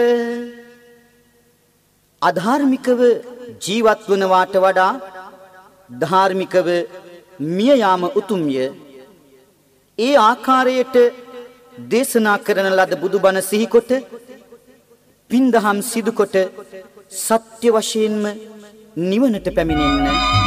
අධාර්මිකව ජීවත් වනවාට වඩා ධාර්මිකව මිය යාම උතුම්ය. ඒ ආකාරයට දේශනා කරන ලද බුදුබණ සිහිකොට පින්දහම් සිදුකොට සත්‍ය වශයෙන්ම නිවනට පැමිණෙන්න.